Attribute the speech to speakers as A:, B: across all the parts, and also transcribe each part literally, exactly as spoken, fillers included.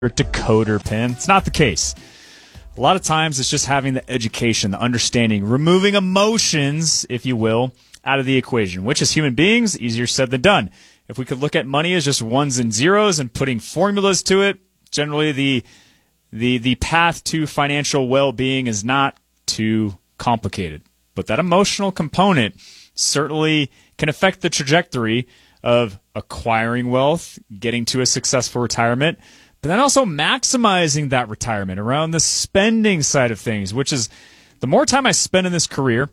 A: decoder pin. It's not the case. A lot of times it's just having the education, the understanding, removing emotions, if you will, out of the equation, which as human beings, easier said than done. If we could look at money as just ones and zeros and putting formulas to it, generally the the the path to financial well-being is not too complicated. But that emotional component certainly can affect the trajectory of acquiring wealth, getting to a successful retirement, but then also maximizing that retirement around the spending side of things, which is the more time I spend in this career,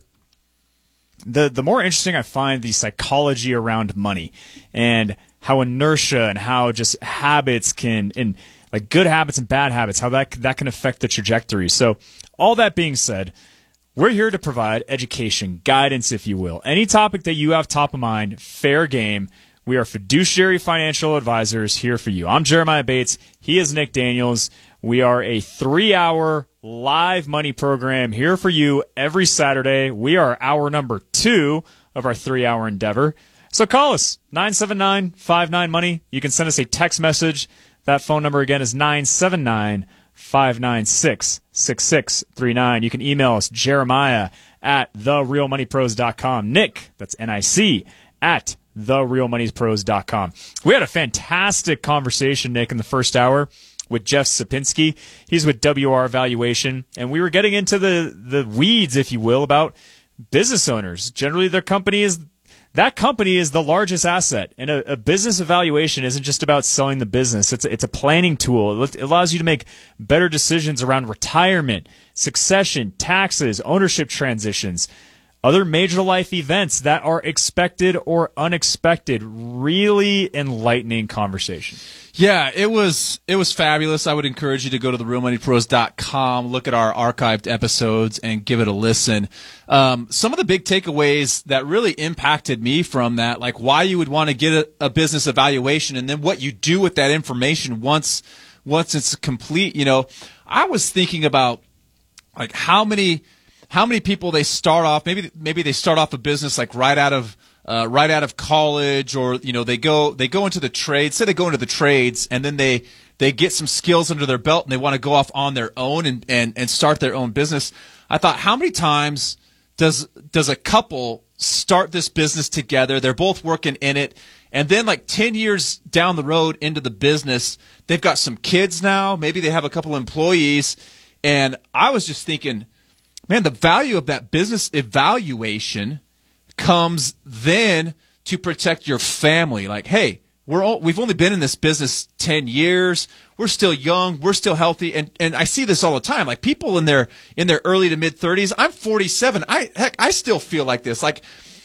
A: the the more interesting I find the psychology around money and how inertia and how just habits can, and like good habits and bad habits, how that that can affect the trajectory. So all that being said, we're here to provide education, guidance, if you will. Any topic that you have top of mind, fair game. We are fiduciary financial advisors here for you. I'm Jeremiah Bates. He is Nick Daniels. We are a three-hour live money program here for you every Saturday. We are hour number two of our three-hour endeavor. So call us, nine seven nine, five nine, money. You can send us a text message. That phone number again is nine seven nine, five nine six, six six three nine. You can email us, Jeremiah at the real money pros dot com. Nick, that's N I C, at the real money pros dot com. We had a fantastic conversation, Nick, in the first hour with Jeff Sapinski. He's with W R Valuation, and we were getting into the, the weeds, if you will, about business owners. Generally, their company is that company is the largest asset, and a, a business evaluation isn't just about selling the business. It's a, it's a planning tool. It allows you to make better decisions around retirement, succession, taxes, ownership transitions, other major life events that are expected or unexpected. Really enlightening conversation.
B: Yeah, it was it was fabulous. I would encourage you to go to the real money pros dot com, look at our archived episodes, and give it a listen. Um, some of the big takeaways that really impacted me from that, like why you would want to get a, a business evaluation, and then what you do with that information once once it's complete. You know, I was thinking about like how many. How many people they start off? Maybe maybe they start off a business like right out of uh, right out of college, or you know they go they go into the trades. Say they go into the trades, and then they they get some skills under their belt, and they want to go off on their own and, and, and start their own business. I thought, how many times does does a couple start this business together? They're both working in it, and then like ten years down the road into the business, they've got some kids now. Maybe they have a couple employees, and I was just thinking, man, the value of that business evaluation comes then to protect your family. Like, hey, we're all, we've only been in this business ten years. We're still young. We're still healthy. And and I see this all the time. Like people in their in their early to mid thirties. I'm forty-seven. I heck, I still feel like this. Like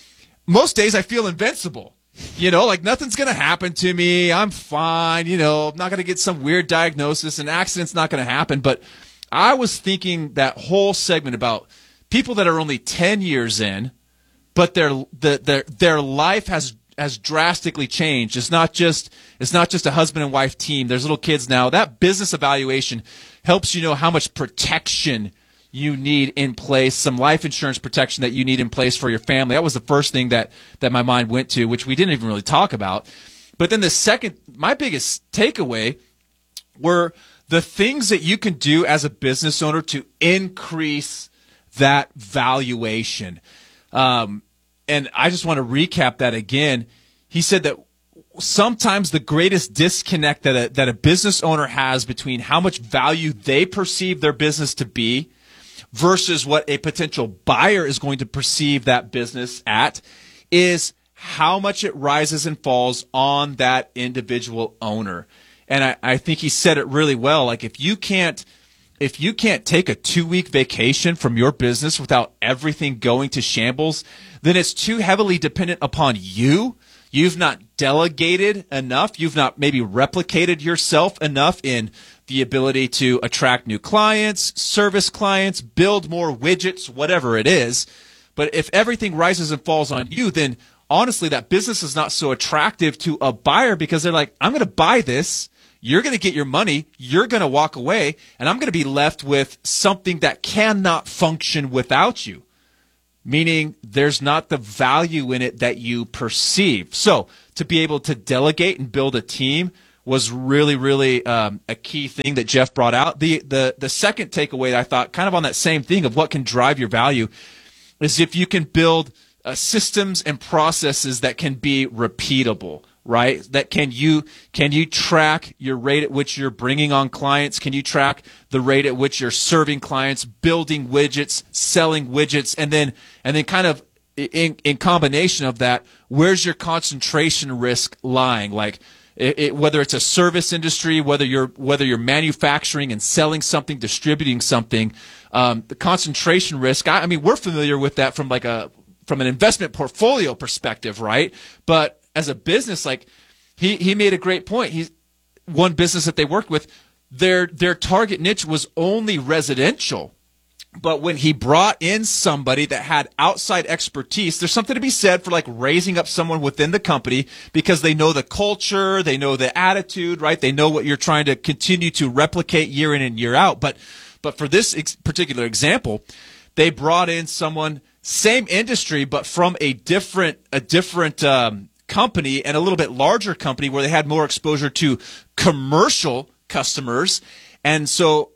B: most days I feel invincible. You know, like nothing's going to happen to me. I'm fine. You know, I'm not going to get some weird diagnosis. An accident's not going to happen. But I was thinking that whole segment about people that are only ten years in, but their the, their their life has has drastically changed. It's not just it's not just a husband and wife team. There's little kids now. That business evaluation helps you know how much protection you need in place, some life insurance protection that you need in place for your family. That was the first thing that that my mind went to, which we didn't even really talk about. But then the second, my biggest takeaway were the things that you can do as a business owner to increase that valuation. Um, and I just want to recap that again. He said that sometimes the greatest disconnect that a, that a business owner has between how much value they perceive their business to be versus what a potential buyer is going to perceive that business at is how much it rises and falls on that individual owner. And I, I think he said it really well. Like if you can't, if you can't take a two-week vacation from your business without everything going to shambles, then it's too heavily dependent upon you. You've not delegated enough. You've not maybe replicated yourself enough in the ability to attract new clients, service clients, build more widgets, whatever it is. But if everything rises and falls on you, then honestly, that business is not so attractive to a buyer because they're like, I'm going to buy this. You're going to get your money. You're going to walk away. And I'm going to be left with something that cannot function without you. Meaning there's not the value in it that you perceive. So to be able to delegate and build a team, was really, really um, a key thing that Jeff brought out. The, the, the second takeaway that I thought, kind of on that same thing of what can drive your value, is if you can build uh, systems and processes that can be repeatable, right? That can you can you track your rate at which you're bringing on clients? Can you track the rate at which you're serving clients, building widgets, selling widgets, and then and then kind of in, in combination of that, where's your concentration risk lying? Like it, it, whether it's a service industry, whether you're whether you're manufacturing and selling something, distributing something, um, the concentration risk. I, I mean, we're familiar with that from like a from an investment portfolio perspective, right? But as a business, like he he made a great point. He's one business that they worked with, their their target niche was only residential. But when he brought in somebody that had outside expertise, there's something to be said for like raising up someone within the company because they know the culture, they know the attitude, right? They know what you're trying to continue to replicate year in and year out. But but for this ex- particular example, they brought in someone, same industry, but from a different a different um, company and a little bit larger company where they had more exposure to commercial customers. And so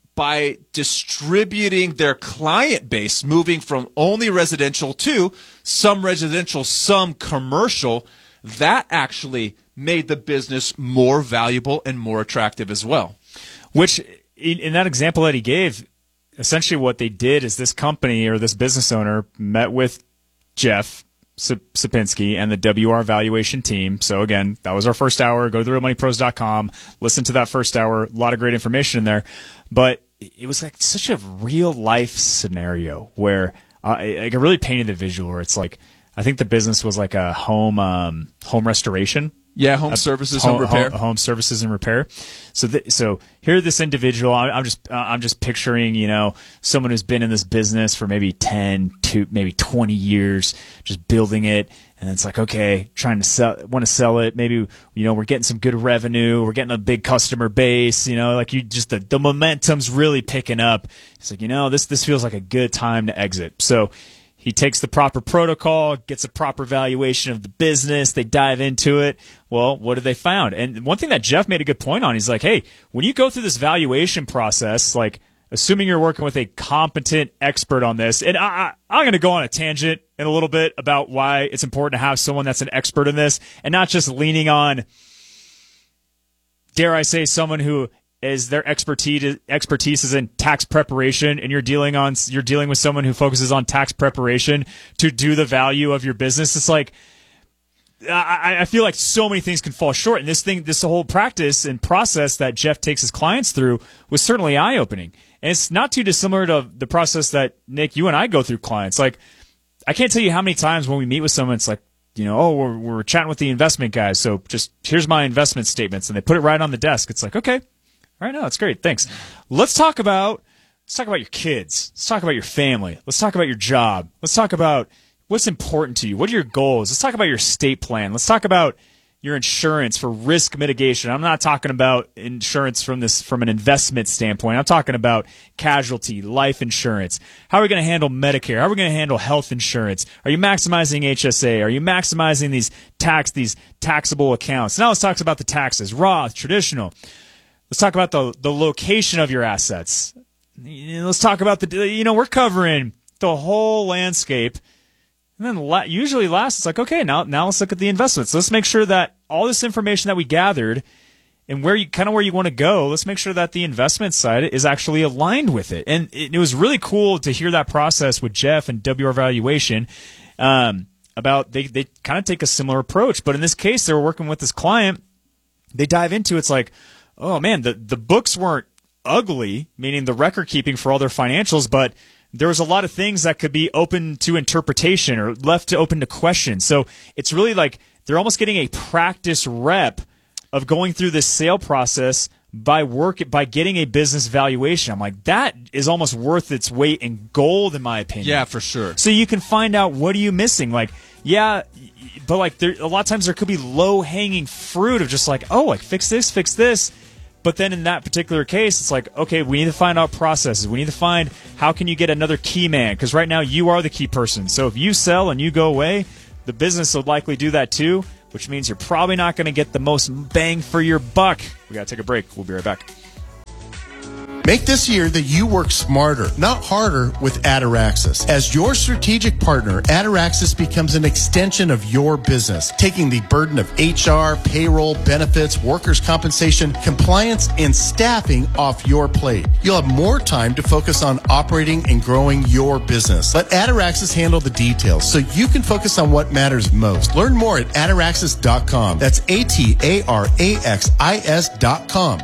B: by distributing their client base, moving from only residential to some residential, some commercial, that actually made the business more valuable and more attractive as well.
A: Which, in that example that he gave, essentially what they did is this company or this business owner met with Jeff Sapinski and the W R Valuation team. So again, that was our first hour. Go to the real money pros dot com. Listen to that first hour. A lot of great information in there. But it was like such a real life scenario where uh, I, I really painted the visual where it's like, I think the business was like a home um, home restoration.
B: Yeah, home services, home, home repair,
A: home, home services and repair. So, th- so here, this individual, I, I'm just, uh, I'm just picturing, you know, someone who's been in this business for maybe ten to maybe twenty years, just building it, and it's like, okay, trying to sell, want to sell it. Maybe, you know, we're getting some good revenue, we're getting a big customer base, you know, like you just the, the momentum's really picking up. It's like, you know, this this feels like a good time to exit. So he takes the proper protocol, gets a proper valuation of the business. They dive into it. Well, what did they found? And one thing that Jeff made a good point on, he's like, hey, when you go through this valuation process, like assuming you're working with a competent expert on this, and I, I, I'm going to go on a tangent in a little bit about why it's important to have someone that's an expert in this and not just leaning on, dare I say, someone who is their expertise expertise is in tax preparation, and you're dealing on you're dealing with someone who focuses on tax preparation to do the value of your business. It's like I, I feel like so many things can fall short, and this thing, this whole practice and process that Jeff takes his clients through was certainly eye opening, and it's not too dissimilar to the process that Nick, you and I go through clients. Like I can't tell you how many times when we meet with someone, it's like, you know, oh, we're, we're chatting with the investment guys, so just here's my investment statements, and they put it right on the desk. It's like, okay. All right, no, that's great. Thanks. Let's talk about let's talk about your kids. Let's talk about your family. Let's talk about your job. Let's talk about what's important to you. What are your goals? Let's talk about your estate plan. Let's talk about your insurance for risk mitigation. I'm not talking about insurance from this from an investment standpoint. I'm talking about casualty, life insurance. How are we going to handle Medicare? How are we going to handle health insurance? Are you maximizing H S A? Are you maximizing these tax these taxable accounts? Now let's talk about the taxes, Roth, traditional. Let's talk about the the location of your assets. Let's talk about the, you know, we're covering the whole landscape. And then la- usually last, it's like, okay, now now let's look at the investments. Let's make sure that all this information that we gathered and where you kind of where you want to go, let's make sure that the investment side is actually aligned with it. And it, it was really cool to hear that process with Jeff and W R Valuation um, about they, they kind of take a similar approach. But in this case, they were working with this client. They dive into it's like, oh man, the, the books weren't ugly, meaning the record keeping for all their financials, but there was a lot of things that could be open to interpretation or left to open to question. So it's really like they're almost getting a practice rep of going through this sale process by work by getting a business valuation. I'm like, that is almost worth its weight in gold, in my opinion.
B: Yeah, for sure.
A: So you can find out what are you missing. Like, yeah, but like there, a lot of times there could be low hanging fruit of just like, oh, like fix this, fix this. But then in that particular case, it's like, okay, we need to find out processes. We need to find how can you get another key man? Because right now you are the key person. So if you sell and you go away, the business will likely do that too. which means you're probably not going to get the most bang for your buck. We got to take a break. We'll be right back.
C: Make this year that you work smarter, not harder, with Ataraxis. As your strategic partner, Ataraxis becomes an extension of your business, taking the burden of H R, payroll, benefits, workers' compensation, compliance, and staffing off your plate. You'll have more time to focus on operating and growing your business. Let Ataraxis handle the details so you can focus on what matters most. Learn more at ataraxis dot com. That's A T A R A X I S dot com.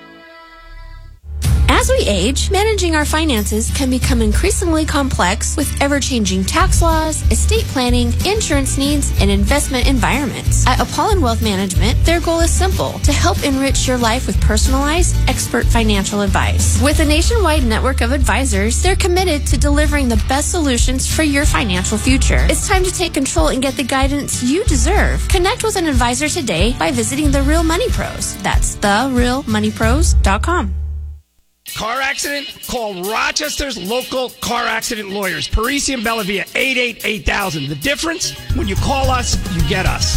D: As we age, managing our finances can become increasingly complex with ever-changing tax laws, estate planning, insurance needs, and investment environments. At Apollon Wealth Management, their goal is simple: to help enrich your life with personalized, expert financial advice. With a nationwide network of advisors, they're committed to delivering the best solutions for your financial future. It's time to take control and get the guidance you deserve. Connect with an advisor today by visiting The Real Money Pros. That's the real money pros dot com.
E: Car accident? Call Rochester's local car accident lawyers. Parisi and Bellavia, eight eight eight thousand. The difference? When you call us, you get us.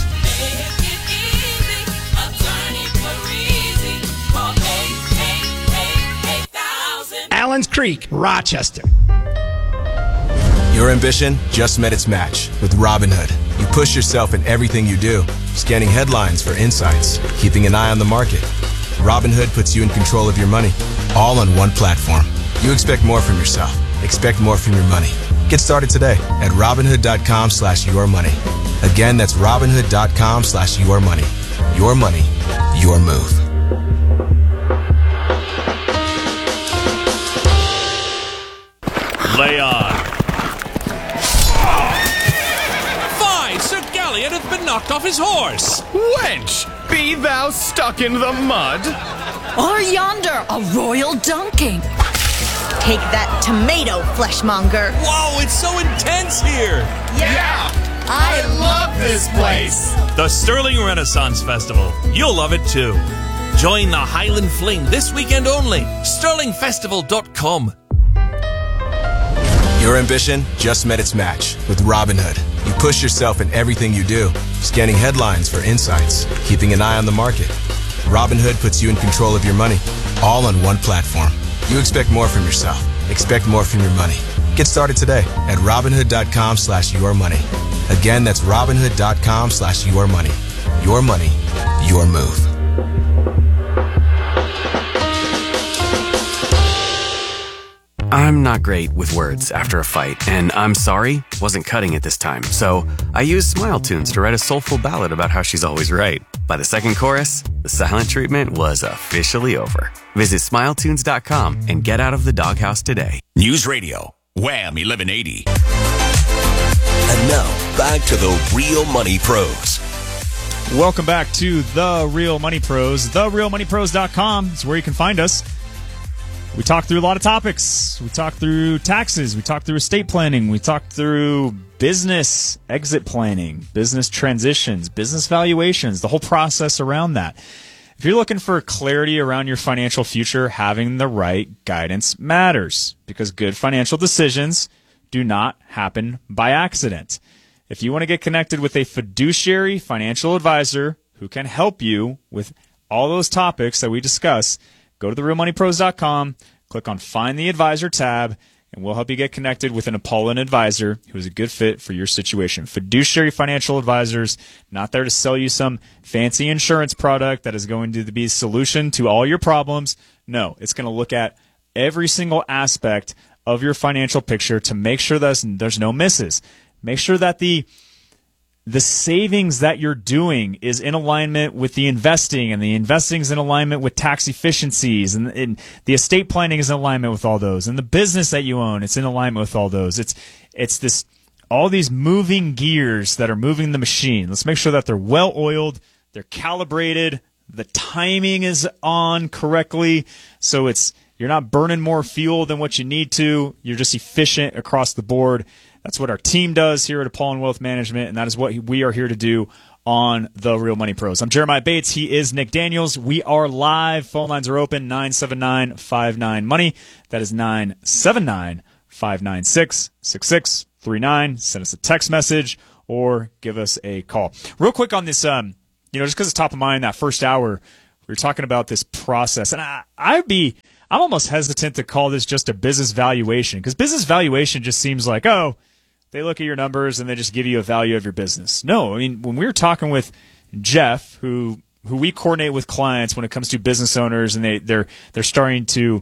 E: Allen's Creek, Rochester.
F: Your ambition just met its match with Robinhood. You push yourself in everything you do, scanning headlines for insights, keeping an eye on the market. Robinhood puts you in control of your money, all on one platform. You expect more from yourself. Expect more from your money. Get started today at Robinhood.com slash your money. Again, that's Robinhood.com slash your money. Your money, your move.
G: Lay on. Fie, Sir Galliot hath been knocked off his horse.
H: Wench, be thou stuck in the mud?
I: Or yonder, a royal dunking. Take that tomato, fleshmonger.
G: Whoa, it's so intense here.
H: Yeah, yeah. I love this place.
G: The Sterling Renaissance Festival. You'll love it too. Join the Highland Fling this weekend only. sterling festival dot com.
F: Your ambition just met its match with Robinhood. You push yourself in everything you do, scanning headlines for insights, keeping an eye on the market. Robinhood puts you in control of your money, all on one platform. You expect more from yourself. Expect more from your money. Get started today at Robinhood.com slash your money. Again, that's Robinhood.com slash your money. Your money, your move.
J: I'm not great with words after a fight, and I'm sorry wasn't cutting it this time. So I used Smile Tunes to write a soulful ballad about how she's always right. By the second chorus, the silent treatment was officially over. Visit smile tunes dot com and get out of the doghouse today.
K: News Radio, Wham eleven eighty. And now, back to the Real Money Pros.
A: Welcome back to The Real Money Pros. the real money pros dot com is where you can find us. We talk through a lot of topics. We talk through taxes. We talk through estate planning. We talk through business exit planning, business transitions, business valuations, the whole process around that. If you're looking for clarity around your financial future, having the right guidance matters, because good financial decisions do not happen by accident. If you want to get connected with a fiduciary financial advisor who can help you with all those topics that we discuss, go to the real money pros dot com, click on Find the Advisor tab, and we'll help you get connected with an Apollon advisor who is a good fit for your situation. Fiduciary financial advisors, not there to sell you some fancy insurance product that is going to be a solution to all your problems. No, it's going to look at every single aspect of your financial picture to make sure that there's no misses. Make sure that the the savings that you're doing is in alignment with the investing, and the investing is in alignment with tax efficiencies, and, and the estate planning is in alignment with all those, and the business that you own, it's in alignment with all those. It's it's this all these moving gears that are moving the machine. Let's make sure that they're well oiled, they're calibrated, the timing is on correctly, so it's you're not burning more fuel than what you need to. You're just efficient across the board. That's what our team does here at Apollon Wealth Management, and that is what we are here to do on The Real Money Pros. I'm Jeremiah Bates. He is Nick Daniels. We are live. Phone lines are open, nine seven nine, five nine, money. That is nine seven nine, five nine six, six six three nine. Send us a text message or give us a call. Real quick on this, um, you know, just because it's top of mind, that first hour, we were talking about this process. And I, I'd be, I'm almost hesitant to call this just a business valuation, because business valuation just seems like, oh, they look at your numbers and they just give you a value of your business. No, I mean, when we were talking with Jeff, who who we coordinate with clients when it comes to business owners, and they, they're they're starting to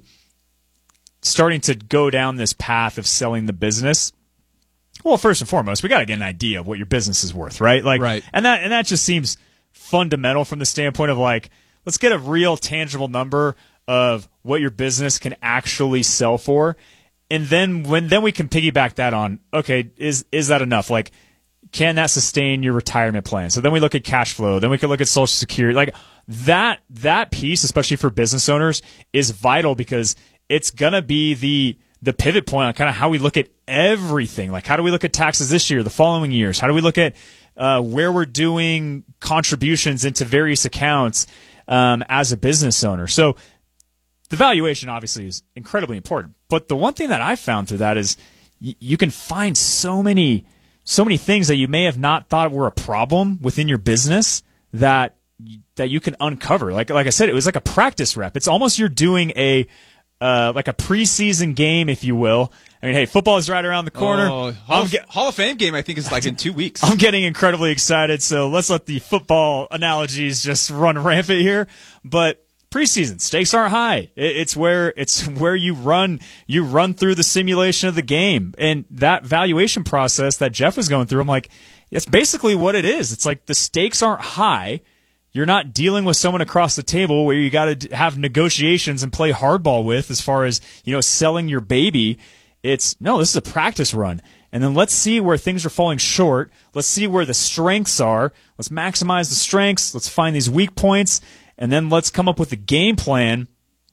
A: starting to go down this path of selling the business. Well, first and foremost, we got to get an idea of what your business is worth, right? Like,
B: right.
A: And that and that just seems fundamental from the standpoint of like, let's get a real tangible number of what your business can actually sell for. And then when then we can piggyback that on, okay, is is that enough? Like, can that sustain your retirement plan? So then we look at cash flow. Then we can look at Social Security. Like that that piece, especially for business owners, is vital, because it's gonna be the the pivot point on kind of how we look at everything. Like, how do we look at taxes this year, the following years? How do we look at uh, where we're doing contributions into various accounts um, as a business owner? So the valuation obviously is incredibly important. But the one thing that I found through that is y- you can find so many, so many things that you may have not thought were a problem within your business that that you can uncover. Like like I said, it was like a practice rep. It's almost you're doing a uh, like a preseason game, if you will. I mean, hey, football is right around the corner.
B: Oh, Hall, of, get, Hall of Fame game, I think, is like in two weeks.
A: I'm getting incredibly excited, so let's let the football analogies just run rampant here. But preseason stakes aren't high. It's where it's where you run you run through the simulation of the game, and that valuation process that Jeff was going through. I'm like, it's basically what it is. It's like the stakes aren't high. You're not dealing with someone across the table where you got to have negotiations and play hardball with, as far as, you know, selling your baby. It's no, this is a practice run. And then let's see where things are falling short. Let's see where the strengths are. Let's maximize the strengths. Let's find these weak points. And then let's come up with a game plan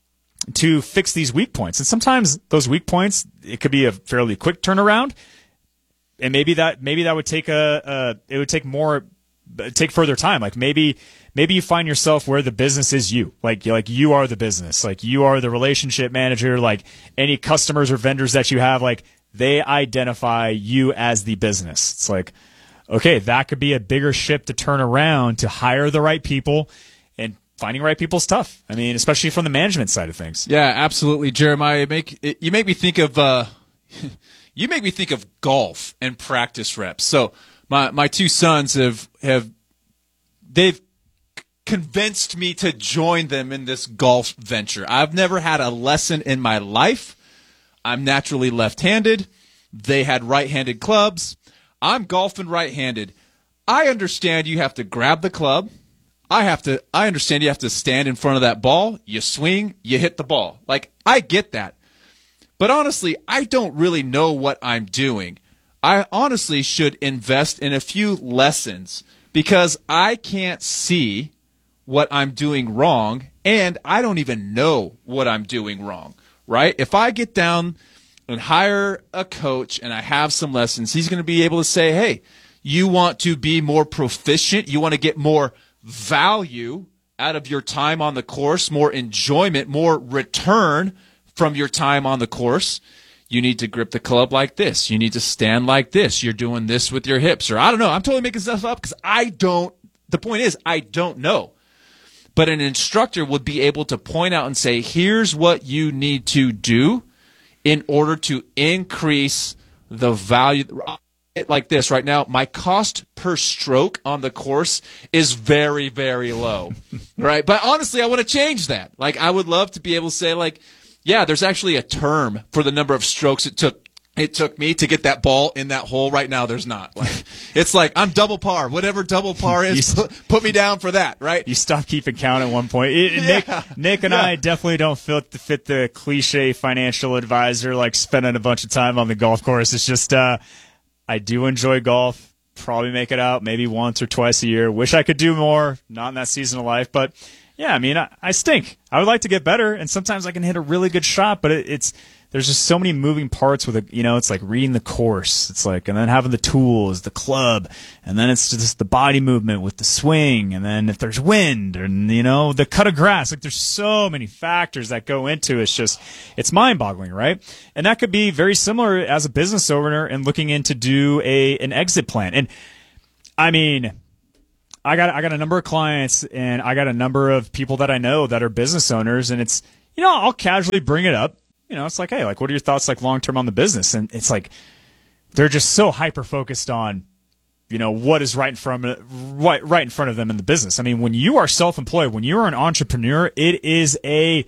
A: to fix these weak points. And sometimes those weak points, it could be a fairly quick turnaround. And maybe that maybe that would take a, a it would take more take further time. Like maybe maybe you find yourself where the business is you. Like like you are the business. Like you are the relationship manager. Like any customers or vendors that you have, like they identify you as the business. It's like, okay, that could be a bigger ship to turn around, to hire the right people. And finding right people is tough. I mean, especially from the management side of things.
B: Yeah, absolutely, Jeremiah. You make it, you make me think of uh, you make me think of golf and practice reps. So my my two sons have have they've convinced me to join them in this golf venture. I've never had a lesson in my life. I'm naturally left-handed. They had right-handed clubs. I'm golfing right-handed. I understand you have to grab the club. I have to, I understand you have to stand in front of that ball, you swing, you hit the ball. Like, I get that. But honestly, I don't really know what I'm doing. I honestly should invest in a few lessons, because I can't see what I'm doing wrong, and I don't even know what I'm doing wrong, right? If I get down and hire a coach and I have some lessons, he's going to be able to say, hey, you want to be more proficient, you want to get more value out of your time on the course, more enjoyment, more return from your time on the course, you need to grip the club like this. You need to stand like this. You're doing this with your hips. Or I don't know. I'm totally making stuff up because I don't. The point is, I don't know. But an instructor would be able to point out and say, here's what you need to do in order to increase the value. Like this right now, my cost per stroke on the course is very, very low, right? But honestly, I want to change that. Like, I would love to be able to say, like, yeah, there's actually a term for the number of strokes it took it took me to get that ball in that hole. Right now, there's not. Like, it's like I'm double par, whatever double par is. put, put me down for that, right?
A: You stop keeping count at one point. It, yeah. Nick, Nick, and yeah. I definitely don't fit the, fit the cliche financial advisor, like spending a bunch of time on the golf course. It's just. uh I do enjoy golf, probably make it out maybe once or twice a year. Wish I could do more, not in that season of life. But, yeah, I mean, I, I stink. I would like to get better, and sometimes I can hit a really good shot, but it, it's there's just so many moving parts with it. You know, it's like reading the course. It's like, and then having the tools, the club, and then it's just the body movement with the swing, and then if there's wind, and, you know, the cut of grass. Like, there's so many factors that go into it. It's just, it's mind-boggling, right? And that could be very similar as a business owner and looking in to do a an exit plan. And I mean, I got I got a number of clients, and I got a number of people that I know that are business owners, and it's, you know, I'll casually bring it up. You know, it's like, hey, like, what are your thoughts, like, long term on the business? And it's like they're just so hyper focused on, you know, what is right in front of right right in front of them in the business. I mean, when you are self-employed, when you are an entrepreneur, it is a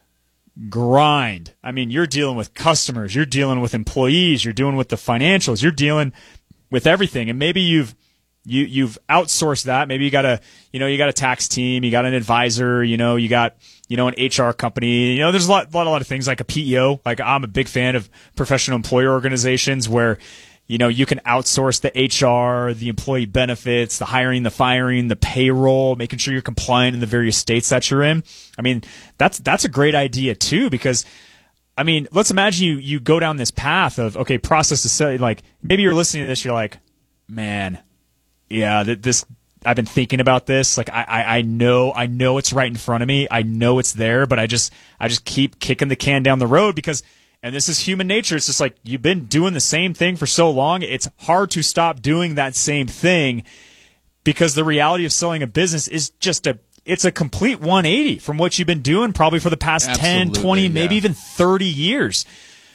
A: grind. I mean, you're dealing with customers, you're dealing with employees, you're dealing with the financials, you're dealing with everything. And maybe you've you you've outsourced that. Maybe you got a you know you got a tax team, you got an advisor, you know you got you know an H R company. You know, there's a lot, lot a lot of things like a P E O. Like, I'm a big fan of professional employer organizations where, you know, you can outsource the H R, the employee benefits, the hiring, the firing, the payroll, making sure you're compliant in the various states that you're in. I mean, that's that's a great idea too, because, I mean, let's imagine you you go down this path of, okay, process to sell. Like, maybe you're listening to this, you're like, man, yeah, th- this I've been thinking about this. Like, I, I I know I know it's right in front of me. I know it's there, but I just I just keep kicking the can down the road because. And this is human nature. It's just like, you've been doing the same thing for so long. It's hard to stop doing that same thing because the reality of selling a business is just a, it's a complete one eighty from what you've been doing probably for the past
B: Absolutely,
A: ten, twenty,
B: yeah.
A: maybe even thirty years.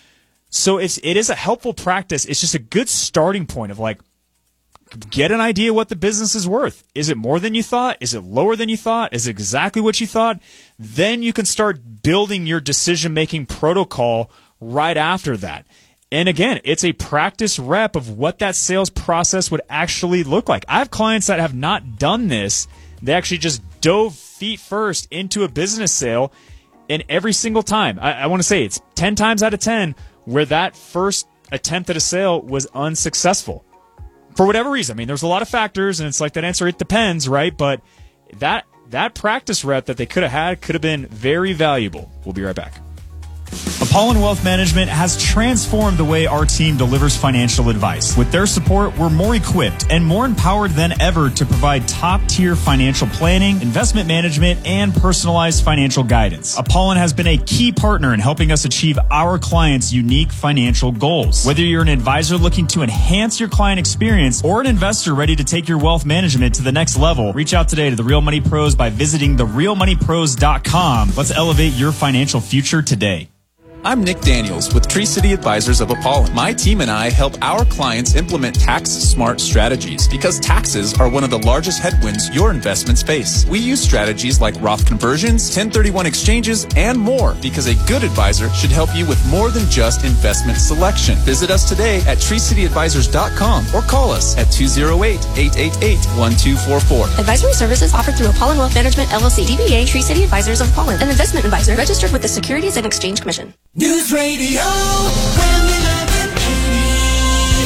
A: So it's, it is a helpful practice. It's just a good starting point of like, get an idea what the business is worth. Is it more than you thought? Is it lower than you thought? Is it exactly what you thought? Then you can start building your decision-making protocol right after that. And again, it's a practice rep of what that sales process would actually look like. I have clients that have not done this. They actually just dove feet first into a business sale, and every single time, I, I want to say it's ten times out of ten where that first attempt at a sale was unsuccessful. For whatever reason. I mean, there's a lot of factors, and it's like that answer, it depends, right? But that that practice rep that they could have had could have been very valuable. We'll be right back. Apollon Wealth Management has transformed the way our team delivers financial advice. With their support, we're more equipped and more empowered than ever to provide top-tier financial planning, investment management, and personalized financial guidance. Apollon has been a key partner in helping us achieve our clients' unique financial goals. Whether you're an advisor looking to enhance your client experience or an investor ready to take your wealth management to the next level, reach out today to The Real Money Pros by visiting the real money pros dot com. Let's elevate your financial future today.
L: I'm Nick Daniels with Tree City Advisors of Apollon. My team and I help our clients implement tax-smart strategies because taxes are one of the largest headwinds your investments face. We use strategies like Roth conversions, ten thirty-one exchanges, and more because a good advisor should help you with more than just investment selection. Visit us today at tree city advisors dot com or call us at two oh eight, eight eight eight, one two four four.
D: Advisory services offered through Apollon Wealth Management, L L C, D B A Tree City Advisors of Apollon, an investment advisor registered with the Securities and Exchange Commission.
M: News Radio, Wham eleven eighty.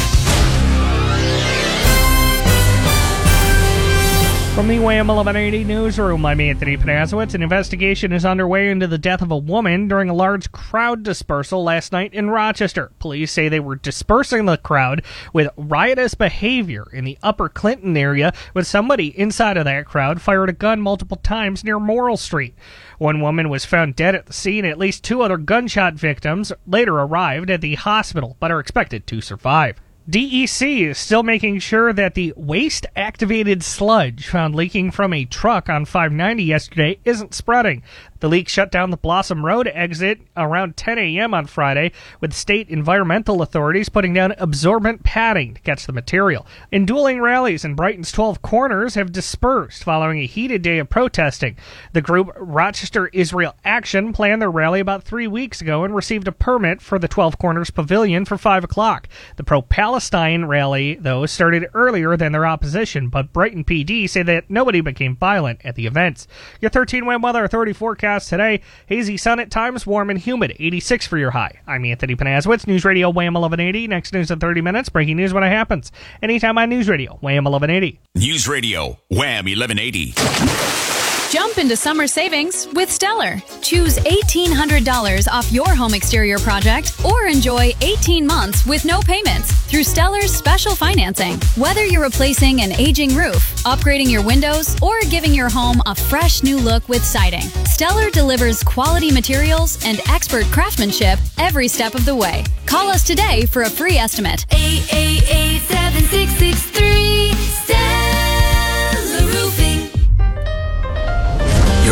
N: From the Wham eleven eighty newsroom, I'm Anthony Panasowitz. An investigation is underway into the death of a woman during a large crowd dispersal last night in Rochester. Police say they were dispersing the crowd with riotous behavior in the Upper Clinton area when somebody inside of that crowd fired a gun multiple times near Morrill Street. One woman was found dead at the scene. At least two other gunshot victims later arrived at the hospital, but are expected to survive. D E C is still making sure that the waste-activated sludge found leaking from a truck on five ninety yesterday isn't spreading. The leak shut down the Blossom Road exit around ten a.m. on Friday, with state environmental authorities putting down absorbent padding to catch the material. And dueling rallies in Brighton's twelve Corners have dispersed following a heated day of protesting. The group Rochester Israel Action planned their rally about three weeks ago and received a permit for the twelve Corners Pavilion for five o'clock. The pro-Palestine rally, though, started earlier than their opposition, but Brighton P D say that nobody became violent at the events. Your thirteen Wham Weather Authority forecast today: hazy sun at times, warm and humid, eighty-six for your high. I'm Anthony Panasowitz, News Radio Wham eleven eighty. Next news in thirty minutes, breaking news when it happens. Anytime on News Radio Wham eleven eighty.
K: News Radio Wham eleven eighty.
O: Jump into summer savings with Stellar. Choose eighteen hundred dollars off your home exterior project or enjoy eighteen months with no payments through Stellar's special financing. Whether you're replacing an aging roof, upgrading your windows, or giving your home a fresh new look with siding, Stellar delivers quality materials and expert craftsmanship every step of the way. Call us today for a free estimate.
M: eight eight eight, seven six six three, Stellar.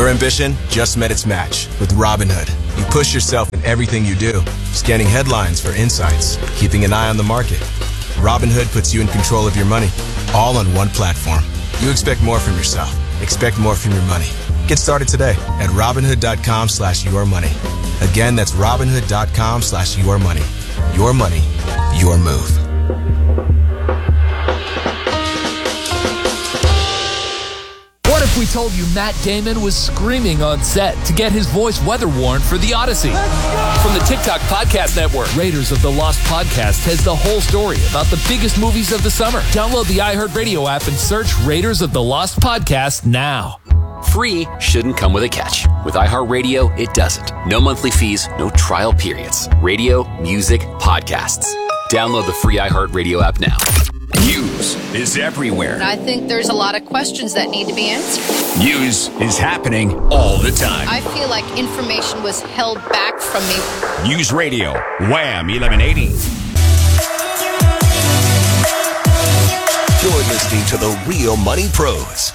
F: Your ambition just met its match with Robinhood. You push yourself in everything you do, scanning headlines for insights, keeping an eye on the market. Robinhood puts you in control of your money, all on one platform. You expect more from yourself. Expect more from your money. Get started today at Robinhood.com slash your money. Again, that's Robinhood.com slash your money. Your money, your move.
P: What if we told you Matt Damon was screaming on set to get his voice weather warned for The Odyssey? From the TikTok Podcast Network, Raiders of the Lost Podcast has the whole story about the biggest movies of the summer. Download the iHeartRadio app and search Raiders of the Lost Podcast now.
Q: Free shouldn't come with a catch. With iHeartRadio, it doesn't. No monthly fees, no trial periods. Radio, music, podcasts. Download the free iHeartRadio app now.
R: News is everywhere.
S: I think there's a lot of questions that need to be answered.
R: News is happening all the time.
S: I feel like information was held back from me.
R: News Radio, Wham eleven eighty.
K: You're listening to The Real Money Pros.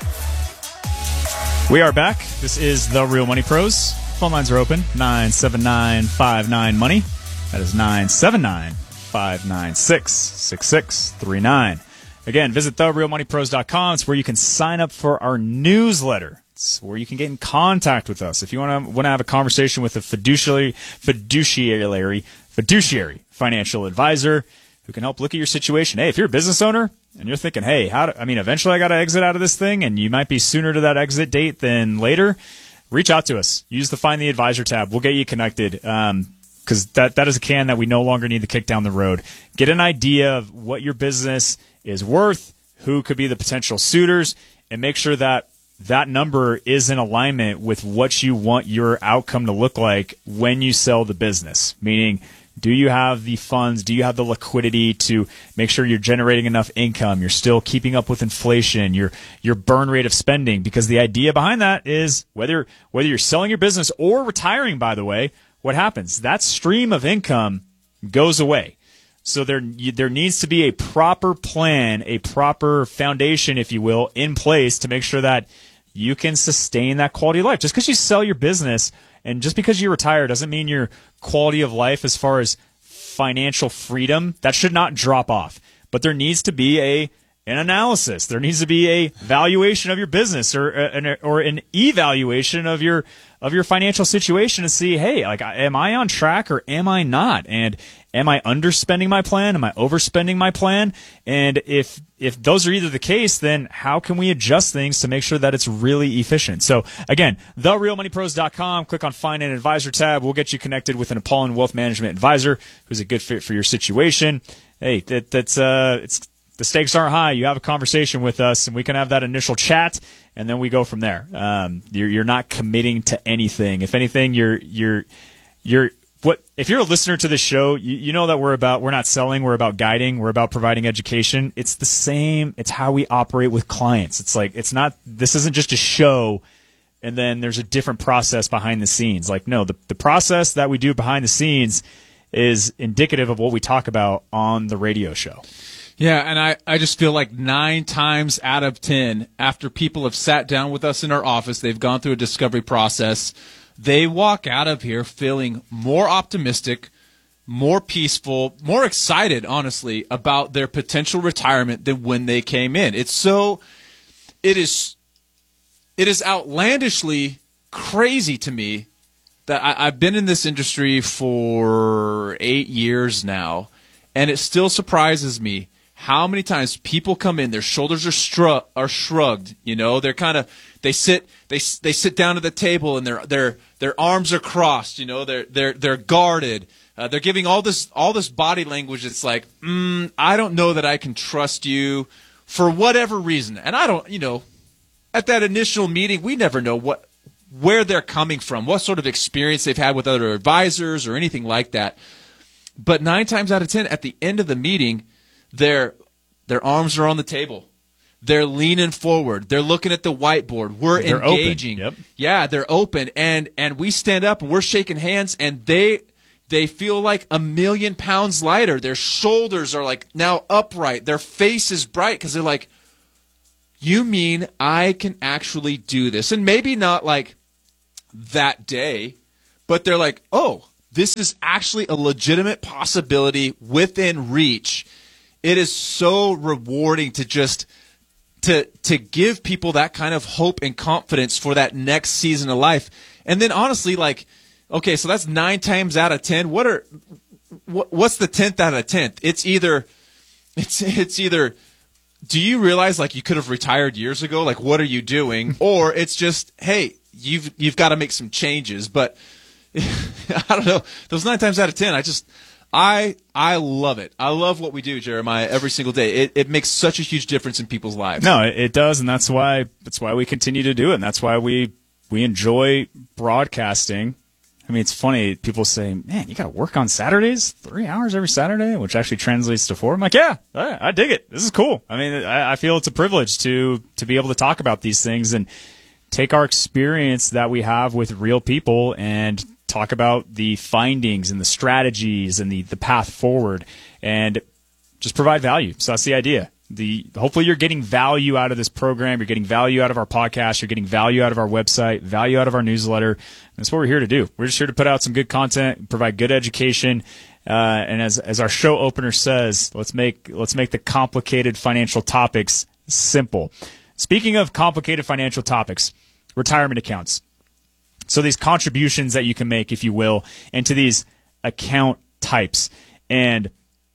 A: We are back. This is The Real Money Pros. Phone lines are open. nine seven nine five nine money. That is nine seven nine five nine six six six three nine. Again, visit the real money pros dot com. It's where you can sign up for our newsletter. It's where you can get in contact with us. If you want to want to have a conversation with a fiduciary, fiduciary, fiduciary financial advisor who can help look at your situation. Hey, if you're a business owner and you're thinking, hey, how do, I mean, eventually I got to exit out of this thing, and you might be sooner to that exit date than later, reach out to us. Use the Find the Advisor tab. We'll get you connected. Um, because that, that is a can that we no longer need to kick down the road. Get an idea of what your business is worth, who could be the potential suitors, and make sure that that number is in alignment with what you want your outcome to look like when you sell the business. Meaning, do you have the funds? Do you have the liquidity to make sure you're generating enough income? You're still keeping up with inflation, your your burn rate of spending, because the idea behind that is whether whether you're selling your business or retiring, by the way, what happens? That stream of income goes away. So there there needs to be a proper plan, a proper foundation, if you will, in place to make sure that you can sustain that quality of life. Just because you sell your business and just because you retire doesn't mean your quality of life as far as financial freedom, that should not drop off. But there needs to be a an analysis. There needs to be a valuation of your business, or an or an evaluation of your of your financial situation to see, hey, like, am I on track or am I not? And am I underspending my plan? Am I overspending my plan? And if if those are either the case, then how can we adjust things to make sure that it's really efficient? So again, the real money pros dot com, click on Find an Advisor tab. We'll get you connected with an Apollon Wealth Management advisor who's a good fit for your situation. Hey, that that's uh it's the stakes aren't high. You have a conversation with us, and we can have that initial chat, and then we go from there. Um, you're, you're not committing to anything. If anything, you're you're you're what if you're a listener to this show, you, you know that we're about we're not selling, we're about guiding, we're about providing education. It's the same. It's how we operate with clients. It's like it's not. This isn't just a show, and then there's a different process behind the scenes. Like no, the the process that we do behind the scenes is indicative of what we talk about on the radio show.
B: Yeah, and I, I just feel like nine times out of ten, after people have sat down with us in our office, they've gone through a discovery process, they walk out of here feeling more optimistic, more peaceful, more excited, honestly, about their potential retirement than when they came in. It's so, it is, it is outlandishly crazy to me that I, I've been in this industry for eight years now, and it still surprises me how many times people come in, their shoulders are stru- are shrugged, you know, they're kind of they sit they they sit down at the table and their their their arms are crossed, you know, they're they're they're guarded. Uh, they're giving all this all this body language. It's like, mm, I don't know that I can trust you for whatever reason. And I don't, you know, at that initial meeting, we never know what where they're coming from, what sort of experience they've had with other advisors or anything like that. But nine times out of ten, at the end of the meeting, Their their arms are on the table. They're leaning forward. They're looking at the whiteboard. We're
A: they're
B: engaging.
A: Open. Yep.
B: Yeah, they're open, and and we stand up and we're shaking hands, and they they feel like a million pounds lighter. Their shoulders are like now upright. Their face is bright because they're like, you mean I can actually do this? And maybe not like that day, but they're like, oh, this is actually a legitimate possibility within reach. It is so rewarding to just to to give people that kind of hope and confidence for that next season of life. And then honestly, like, okay, so that's nine times out of ten. What are what, what's the tenth out of tenth? It's either it's it's either do you realize like you could have retired years ago? Like, what are you doing? Or it's just, hey, you've you've got to make some changes. But I don't know. Those nine times out of ten, I just I I love it. I love what we do, Jeremiah, every single day. It it makes such a huge difference in people's lives.
A: No, it, it does, and that's why that's why we continue to do it, and that's why we we enjoy broadcasting. I mean, it's funny. People say, man, you got to work on Saturdays, three hours every Saturday, which actually translates to four. I'm like, yeah, I, I dig it. This is cool. I mean, I, I feel it's a privilege to to be able to talk about these things and take our experience that we have with real people and talk about the findings and the strategies and the, the path forward and just provide value. So that's the idea. The hopefully you're getting value out of this program. You're getting value out of our podcast. You're getting value out of our website, value out of our newsletter. And that's what we're here to do. We're just here to put out some good content, provide good education. Uh, and as as our show opener says, let's make let's make the complicated financial topics simple. Speaking of complicated financial topics, retirement accounts. So these contributions that you can make, if you will, into these account types. And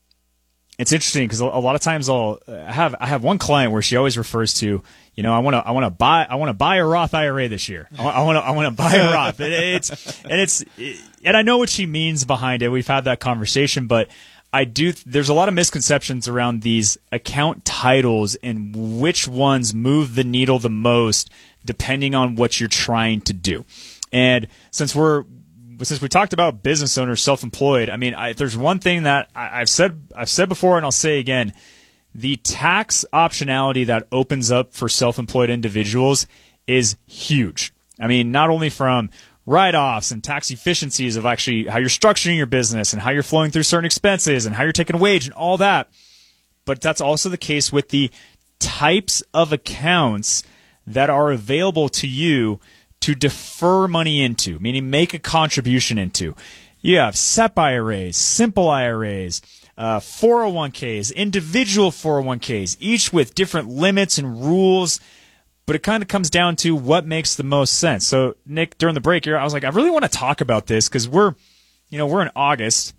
A: it's interesting because a lot of times I'll I have I have one client where she always refers to, you know, I want to I want to buy I want to buy a Roth I R A this year. I want to I want to buy a Roth. It, it's and it's and I know what she means behind it. We've had that conversation, but I do. There's a lot of misconceptions around these account titles and which ones move the needle the most, depending on what you're trying to do. And since we're Since we talked about business owners, self-employed, I mean, I, if there's one thing that I, I've said, I've said before, and I'll say again, the tax optionality that opens up for self-employed individuals is huge. I mean, not only from write-offs and tax efficiencies of actually how you're structuring your business and how you're flowing through certain expenses and how you're taking a wage and all that, but that's also the case with the types of accounts that are available to you to defer money into, meaning make a contribution into. You have S E P I R As, simple I R As, uh, four oh one k's, individual four oh one k's, each with different limits and rules, but it kind of comes down to what makes the most sense. So, Nick, during the break here, I was like, I really want to talk about this because we're, you know, we're in August,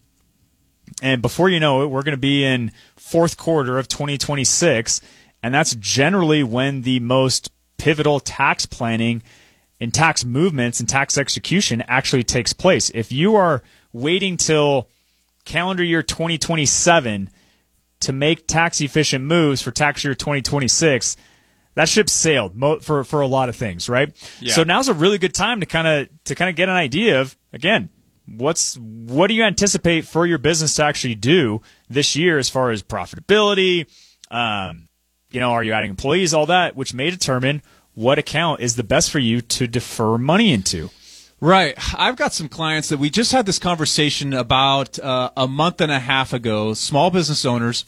A: and before you know it, we're going to be in fourth quarter of twenty twenty-six, and that's generally when the most pivotal tax planning and tax movements and tax execution actually takes place. If you are waiting till calendar year twenty twenty-seven to make tax efficient moves for tax year twenty twenty-six, that ship sailed mo- for for a lot of things, right? Yeah. So now's a really good time to kind of to kind of get an idea of, again, what's what do you anticipate for your business to actually do this year as far as profitability, um, you know, are you adding employees, all that, which may determine what account is the best for you to defer money into.
B: Right. I've got some clients that we just had this conversation about uh, a month and a half ago, small business owners,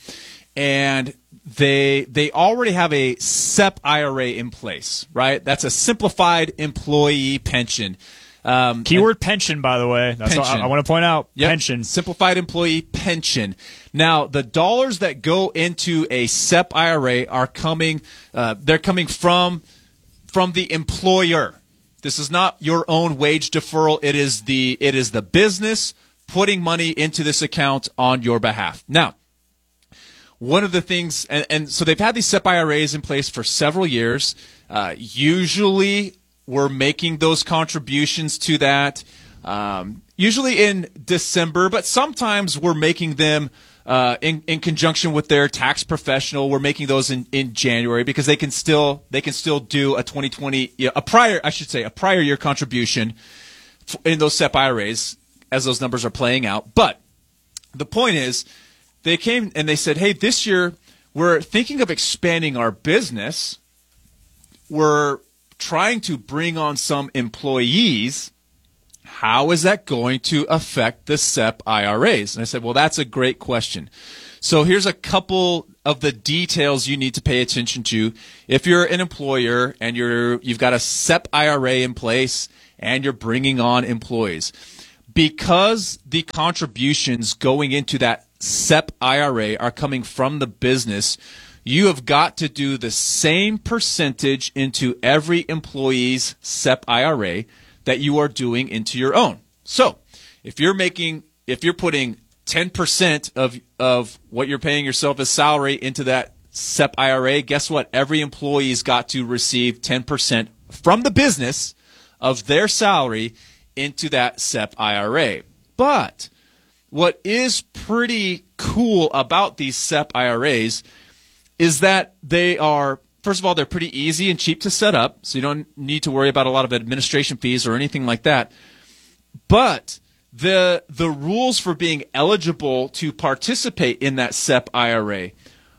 B: and they they already have a S E P I R A in place, right? That's a simplified employee pension. Um,
A: Keyword pension, by the way. That's what I, I want to point out.
B: Yep.
A: Pension.
B: Simplified employee pension. Now, the dollars that go into a S E P I R A are coming, uh, they're coming from from the employer. This is not your own wage deferral. It is the it is the business putting money into this account on your behalf. Now, one of the things, and, and so they've had these S E P I R As in place for several years. Uh, usually, we're making those contributions to that, um, usually in December, but sometimes we're making them Uh, in, in conjunction with their tax professional. We're making those in, in January because they can still they can still do a twenty twenty a prior I should say a prior year contribution in those S E P I R As as those numbers are playing out. But the point is, they came and they said, hey, this year we're thinking of expanding our business. We're trying to bring on some employees. How is that going to affect the S E P I R As? And I said, well, that's a great question. So here's a couple of the details you need to pay attention to. If you're an employer and you're, you've got a S E P I R A in place and you're bringing on employees. Because the contributions going into that S E P I R A are coming from the business, you have got to do the same percentage into every employee's S E P I R A that you are doing into your own. So if you're making, if you're putting ten percent of, of what you're paying yourself as salary into that S E P I R A, guess what? Every employee's got to receive ten percent from the business of their salary into that S E P I R A. But what is pretty cool about these S E P I R As is that they are, first of all, they're pretty easy and cheap to set up, so you don't need to worry about a lot of administration fees or anything like that. But the the rules for being eligible to participate in that S E P I R A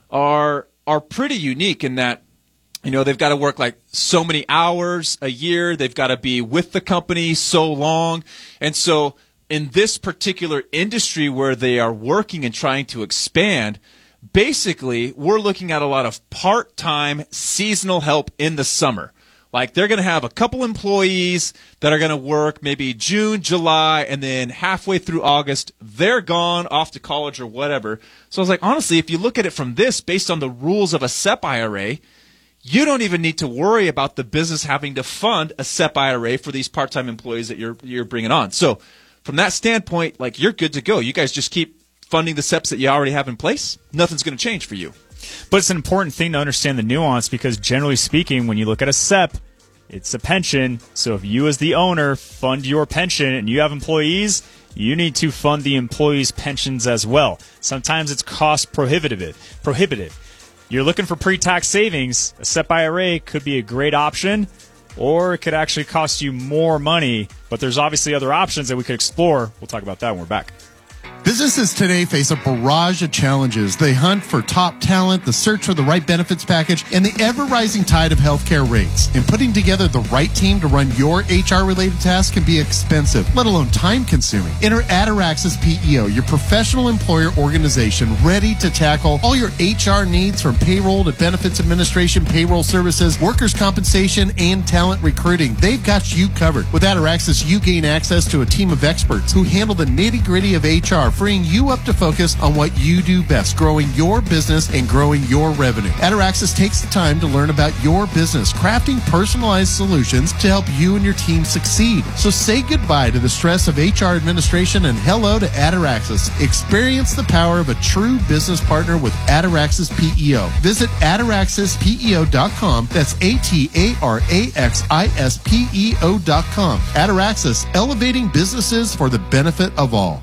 B: are are pretty unique in that, you know, they've got to work like so many hours a year. They've got to be with the company so long. And so in this particular industry where they are working and trying to expand, basically we're looking at a lot of part-time seasonal help in the summer. Like they're going to have a couple employees that are going to work maybe June, July, and then halfway through August, they're gone off to college or whatever. So I was like, honestly, if you look at it from this, based on the rules of a S E P I R A, you don't even need to worry about the business having to fund a S E P I R A for these part-time employees that you're you're bringing on. So from that standpoint, like you're good to go. You guys just keep funding the S E Ps that you already have in place. Nothing's going to change for you.
A: But it's an important thing to understand the nuance because generally speaking, when you look at a S E P, it's a pension. So if you as the owner fund your pension and you have employees, you need to fund the employees' pensions as well. Sometimes it's cost prohibitive. Prohibitive. You're looking for pre-tax savings, a S E P I R A could be a great option, or it could actually cost you more money. But there's obviously other options that we could explore. We'll talk about that when we're back.
C: Businesses today face a barrage of challenges. They hunt for top talent, the search for the right benefits package, and the ever-rising tide of healthcare rates. And putting together the right team to run your H R-related tasks can be expensive, let alone time-consuming. Enter Ataraxis P E O, your professional employer organization ready to tackle all your H R needs from payroll to benefits administration, payroll services, workers' compensation, and talent recruiting. They've got you covered. With Ataraxis, you gain access to a team of experts who handle the nitty-gritty of H R, freeing you up to focus on what you do best, growing your business and growing your revenue. Ataraxis takes the time to learn about your business, crafting personalized solutions to help you and your team succeed. So say goodbye to the stress of H R administration and hello to Ataraxis. Experience the power of a true business partner with Ataraxis P E O. Visit ataraxis P E O dot com. That's A T A R A X I S P E O dot com. Ataraxis, elevating businesses for the benefit of all.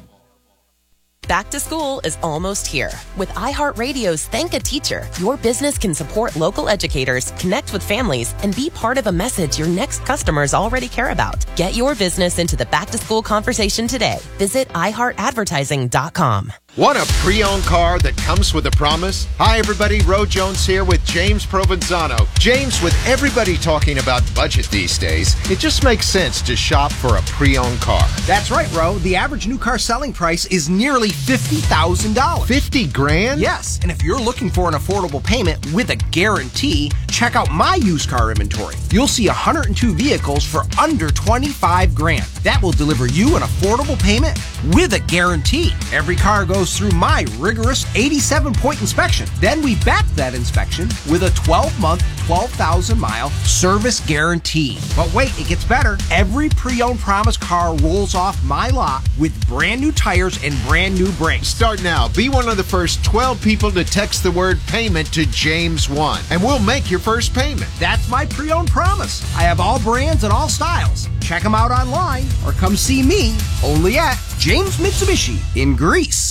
T: Back to school is almost here. With iHeartRadio's Thank a Teacher, your business can support local educators, connect with families, and be part of a message your next customers already care about. Get your business into the back-to-school conversation today. Visit i heart advertising dot com.
U: Want a pre-owned car that comes with a promise? Hi, everybody. Ro Jones here with James Provenzano. James, with everybody talking about budget these days, it just makes sense to shop for a pre-owned car.
V: That's right, Ro. The average new car selling price is nearly fifty thousand dollars.
U: fifty grand?
V: Yes. And if you're looking for an affordable payment with a guarantee, check out my used car inventory. You'll see one hundred two vehicles for under twenty-five grand. That will deliver you an affordable payment with a guarantee. Every car goes through my rigorous eighty-seven point inspection. Then we back that inspection with a twelve month, twelve thousand mile service guarantee. But wait, it gets better. Every pre-owned promise car rolls off my lot with brand new tires and brand new brakes.
U: Start now. Be one of the first twelve people to text the word payment to James one, and we'll make your first payment.
V: That's my pre-owned promise. I have all brands and all styles. Check them out online or come see me only at James Mitsubishi in Greece.